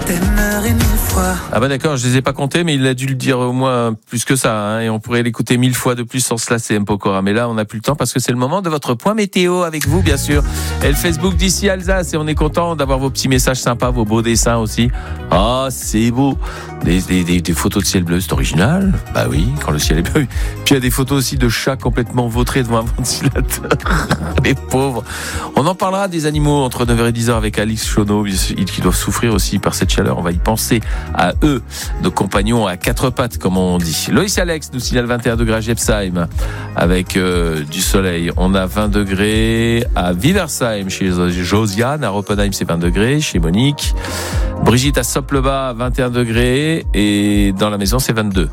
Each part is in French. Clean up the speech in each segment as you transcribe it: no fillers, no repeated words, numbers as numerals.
t'aimerai 1000 fois. Ah bah d'accord, je les ai pas comptés, mais il a dû le dire au moins plus que ça, hein, et on pourrait l'écouter 1000 fois de plus sans se lasser, M. Pokora. Mais là, on n'a plus le temps parce que c'est le moment de votre point météo avec vous, bien sûr. Et le Facebook d'ici Alsace, et on est content d'avoir vos petits messages sympas, vos beaux dessins aussi. Ah, c'est beau. Des photos de ciel bleu, c'est original. Bah oui, quand le ciel est bleu. Puis il y a des photos aussi de chats complètement vautrés devant un ventilateur. Les pauvres. On en parlera des animaux entre 9h et 10h avec Alix Chauneau, qui doivent souffrir aussi par cette chaleur. On va y penser à eux, nos compagnons à quatre pattes, comme on dit. Loïs Alex nous signale 21 degrés à Jepsheim avec du soleil. On a 20 degrés à Widersheim chez Josiane. À Roppenheim, c'est 20 degrés. Chez Monique. Brigitte à Sopleba, 21 degrés. Et dans la maison, c'est 22.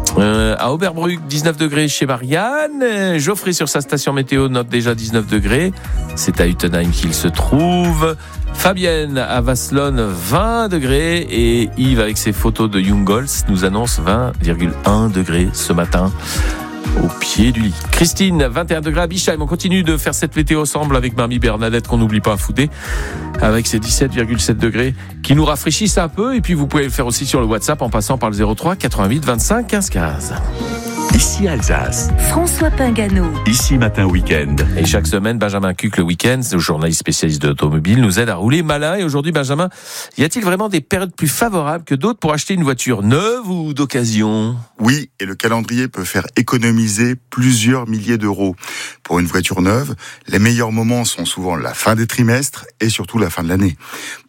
À Oberbruck, 19 degrés chez Marianne. Geoffrey sur sa station météo note déjà 19 degrés. C'est à Uttenheim qu'il se trouve. Fabienne à Vasselonne, 20 degrés. Et Yves, avec ses photos de Jungholz, nous annonce 20,1 degrés ce matin au pied du lit. Christine, 21 degrés à Bischheim. On continue de faire cette météo ensemble avec Mamie Bernadette, qu'on n'oublie pas à Fouté, avec ses 17,7 degrés qui nous rafraîchissent un peu. Et puis vous pouvez le faire aussi sur le WhatsApp en passant par le 03 88 25 15 15. Ici Alsace. François Pingano. Ici Matin Week-end. Et chaque semaine, Benjamin Cuc, le week-end, le journaliste spécialiste de l'automobile, nous aide à rouler malin. Et aujourd'hui, Benjamin, y a-t-il vraiment des périodes plus favorables que d'autres pour acheter une voiture neuve ou d'occasion ? Oui, et le calendrier peut faire économiser plusieurs milliers d'euros. Pour une voiture neuve, les meilleurs moments sont souvent la fin des trimestres et surtout la fin de l'année. Pourquoi ?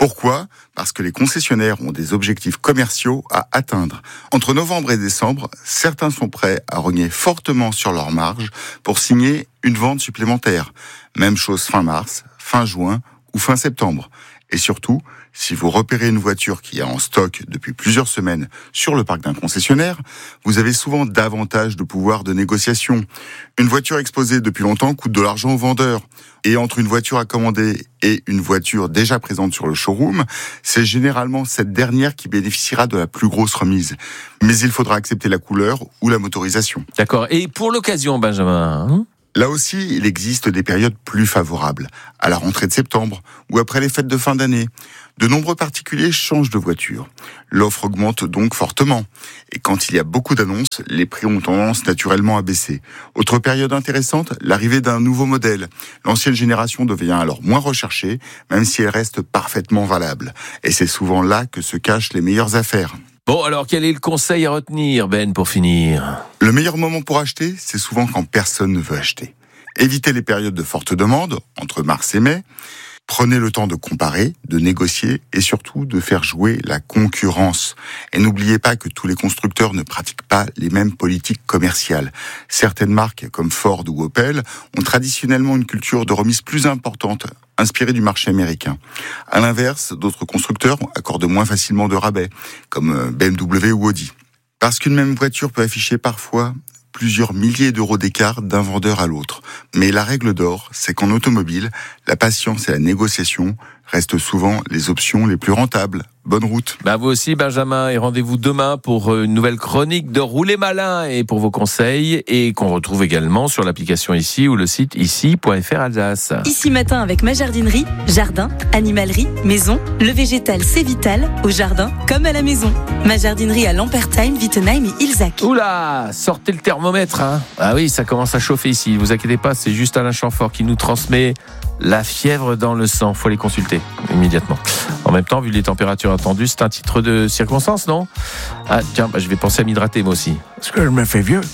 Parce que les concessionnaires ont des objectifs commerciaux à atteindre. Entre novembre et décembre, certains sont prêts à rogner fortement sur leurs marges pour signer une vente supplémentaire. Même chose fin mars, fin juin ou fin septembre. Et surtout, si vous repérez une voiture qui est en stock depuis plusieurs semaines sur le parc d'un concessionnaire, vous avez souvent davantage de pouvoir de négociation. Une voiture exposée depuis longtemps coûte de l'argent au vendeur. Et entre une voiture à commander et une voiture déjà présente sur le showroom, c'est généralement cette dernière qui bénéficiera de la plus grosse remise. Mais il faudra accepter la couleur ou la motorisation. D'accord. Et pour l'occasion, Benjamin, Là aussi, il existe des périodes plus favorables, à la rentrée de septembre ou après les fêtes de fin d'année. De nombreux particuliers changent de voiture. L'offre augmente donc fortement. Et quand il y a beaucoup d'annonces, les prix ont tendance naturellement à baisser. Autre période intéressante, l'arrivée d'un nouveau modèle. L'ancienne génération devient alors moins recherchée, même si elle reste parfaitement valable. Et c'est souvent là que se cachent les meilleures affaires. Bon, alors quel est le conseil à retenir, Ben, pour finir ? Le meilleur moment pour acheter, c'est souvent quand personne ne veut acheter. Évitez les périodes de forte demande, entre mars et mai. Prenez le temps de comparer, de négocier et surtout de faire jouer la concurrence. Et n'oubliez pas que tous les constructeurs ne pratiquent pas les mêmes politiques commerciales. Certaines marques, comme Ford ou Opel, ont traditionnellement une culture de remise plus importante, inspirée du marché américain. À l'inverse, d'autres constructeurs accordent moins facilement de rabais, comme BMW ou Audi. Parce qu'une même voiture peut afficher parfois plusieurs milliers d'euros d'écart d'un vendeur à l'autre. Mais la règle d'or, c'est qu'en automobile, la patience et la négociation restent souvent les options les plus rentables. Bonne route. Vous aussi, Benjamin, et rendez-vous demain pour une nouvelle chronique de Rouler Malin et pour vos conseils, et qu'on retrouve également sur l'application Ici ou le site ici.fr Alsace. Ici Matin avec ma jardinerie, jardin, animalerie, maison. Le végétal, c'est vital, au jardin comme à la maison. Ma jardinerie à Lampertheim, Wittenheim et Ilzac. Oula, sortez le thermomètre, hein. Ah oui, ça commence à chauffer ici. Vous inquiétez pas, c'est juste Alain Chamfort qui nous transmet la fièvre dans le sang. Faut les consulter immédiatement. En même temps, vu les températures attendues, c'est un titre de circonstance, non ? Ah tiens, je vais penser à m'hydrater moi aussi. Parce que je me fais vieux.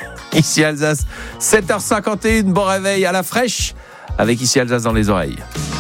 Ici Alsace, 7h51, bon réveil à la fraîche, avec Ici Alsace dans les oreilles.